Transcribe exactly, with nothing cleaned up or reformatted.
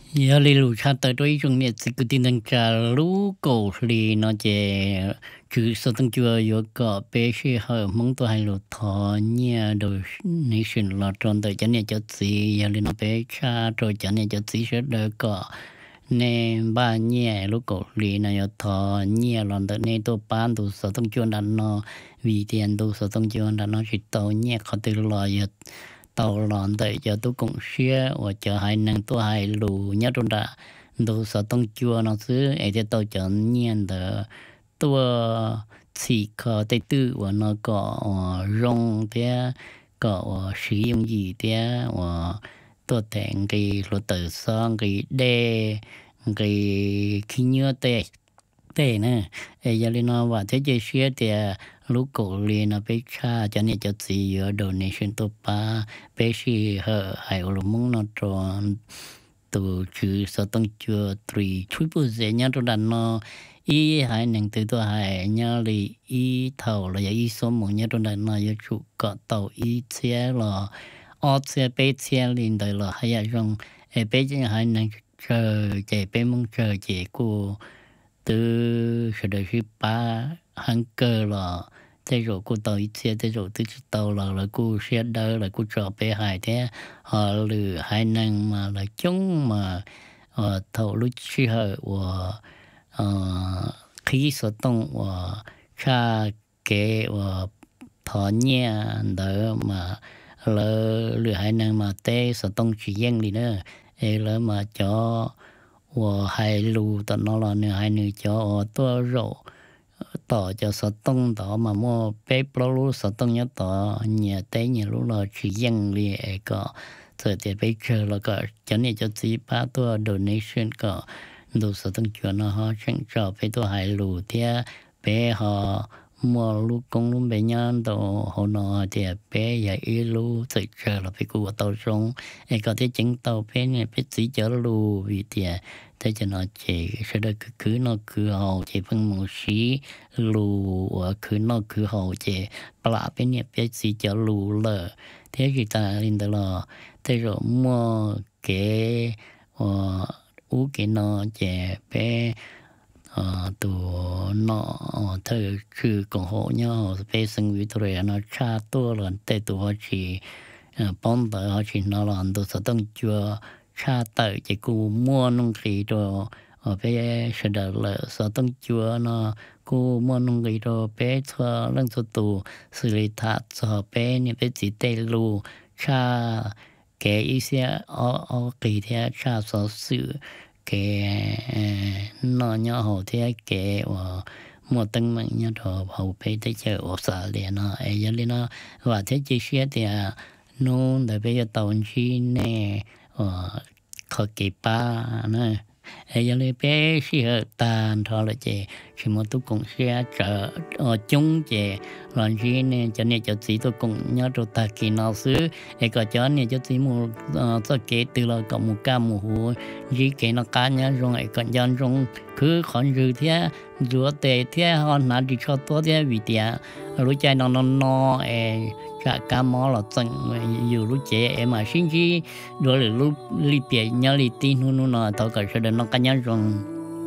giờ li lu cha tới đôi trong này thì cứ tin rằng cha lú cổ li nó chỉ chữ số tăng chưa có có bé sĩ hơi mong tôi hay lu thọ nhia đồ nation là tròn tới cho nên cho gì giờ li nó bé cha rồi cho nên cho gì sẽ đỡ có nè ba nhia lú cổ li nó giờ thọ nhia lần tới nên tôi bán tôi số tăng chưa đàn nó vì tiền tôi số tăng chưa đàn nó chỉ tàu nhia khó từ lò giờ tàu lòn tới giờ tôi cũng share và chờ hai năng tôi hai lù nhất trong đã tôi sợ tông chua nó xứ ấy thì tôi chọn nhiên的tôi chỉ có tới tư và nó có rong thế có sử dụng gì thế và tôi thành cái luật tự sang cái đề cái khi nhớ tệ tệ nè ấy giờ nó và thế giới share thì lúc cổ liền nó bé cha cho nên cho gì ở donation to pa bé sĩ hở hay ở mong nó tròn từ chữ số tăng chưa three triple z nhá trong đàn nó y hai nền từ tôi hai nhá li y thầu là y số một nhá trong đàn nó y chủ có tàu y xe là ở xe bé xe liền đời là hay là trong bé chỉ hai nền chờ chạy bé mong chờ chạy của từ sự đời thứ ba hàng cơ là thế rồi cô tàu ít xe thế rồi từ tàu là là cô xe đỡ là cô trò bé hai thế họ lừa hai năng mà là chúng mà ờ thầu lúc chi hở và ờ khí sở động và cha kế và thọ nhẹ đỡ mà lừa lừa hai năng mà té sở động chỉ riêng đi nữa ấy là mà cho và hai lù tận nó là nửa hai nửa cho tôi rồi tỏ cho sợ tông tỏ mà mua bé bao lú sợ tông nhớ tỏ nhà té nhà lú là chỉ dân li có rồi thì bé chờ là có cho nên cho chỉ ba tôi donation có đồ sợ tông chuyện nó họ chẳng cho bé tôi hai lù thì bé họ mua lú công lú bé nhân đồ họ nó thì bé dạy lú rồi chờ là bé của tàu sông ấy có thể chính tàu bé này bé chỉ chở lú vì thì thế cho nó chỉ sẽ được cứ cứ nó cứ hậu chỉ phân một xí lù và cứ nó cứ hậu chỉ bả bên này biết gì cho lù lờ thế thì ta lên đó là thế rồi mua cái ờ u cái nó chỉ bé ờ tụ nó thơ cứ còn hộ nhau bé sinh viên rồi nó cha to là tệ tụ họ chỉ bón tới họ chỉ nó là tụ sẽ tăng chưa cha tới chỉ cô mua nông khí rồi ở bé sẽ đợi là sợ tăng chúa nó cô mua nông khí rồi bé cho lần số tù xử lý thật cho bé như bé chỉ tê lu cha cái ý sẽ ở ở kỳ theo cha sở sự cái nó nhỏ hồ theo cái và một tầng mạng nhỏ đồ hậu bé tới chờ ở xã liền nó ấy giờ lên nó và thế chỉ sẽ thì nó để bây giờ tàu chi nè khó kịp ba nè ấy giờ lấy bé xí hợp tàn thôi là chị chỉ một tôi cũng sẽ chờ ở chung chị làm gì nè cho nên cho chị tôi cũng nhớ rồi ta kỳ nào xứ ấy có cho nên cho chị một cho kế từ là có một ca một hồ gì cái nó cá nhá rồi ấy còn dân rồi cứ còn dư thế rửa tệ thế họ nãy đi cho tôi thế vì tiền lúc chạy nó nó nó ấy cả cá mó là chân nhiều lúc trẻ em mà sinh chi rồi lúc li bia nhau li tin nó nó tao cả sẽ được nó cá nhau rồi